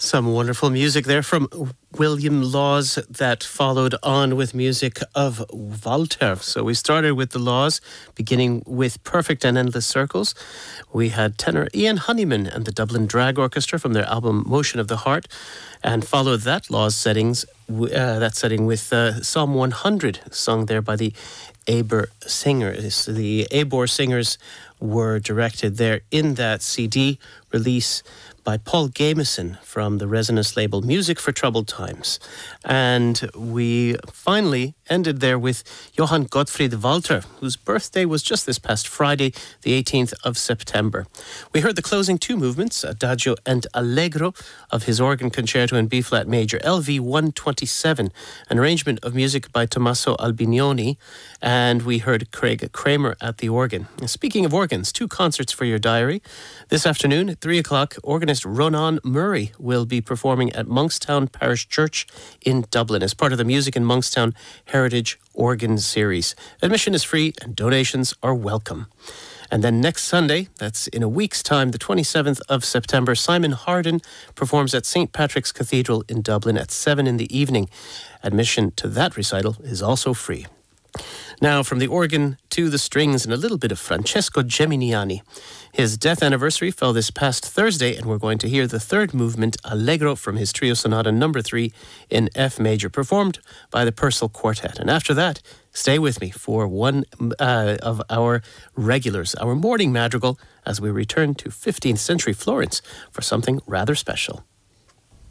Some wonderful music there from William Laws that followed on with music of Walter. So we started with the Laws, beginning with Perfect and Endless Circles. We had tenor Ian Honeyman and the Dublin Drag Orchestra from their album Motion of the Heart, and followed that Laws setting with Psalm 100, sung there by the Aber Singers. The Aber Singers were directed there in that CD release by Paul Gameson from the Resonance label Music for Troubled Times. And we finally ended there with Johann Gottfried Walter, whose birthday was just this past Friday, the 18th of September. We heard the closing two movements, Adagio and Allegro, of his organ concerto in B-flat major, LV 127, an arrangement of music by Tommaso Albinioni, and we heard Craig Kramer at the organ. Speaking of organs, two concerts for your diary. This afternoon at 3 o'clock, organist Ronan Murray will be performing at Monkstown Parish Church in Dublin as part of the Music in Monkstown Heritage Organ Series. Admission is free and donations are welcome. And then next Sunday, that's in a week's time, the 27th of September, Simon Harden performs at St. Patrick's Cathedral in Dublin at 7 in the evening. Admission to that recital is also free. Now, from the organ to the strings and a little bit of Francesco Geminiani. His death anniversary fell this past Thursday, and we're going to hear the third movement, Allegro, from his Trio Sonata number 3 in F major, performed by the Purcell Quartet. And after that, stay with me for one of our regulars, our morning madrigal, as we return to 15th century Florence for something rather special.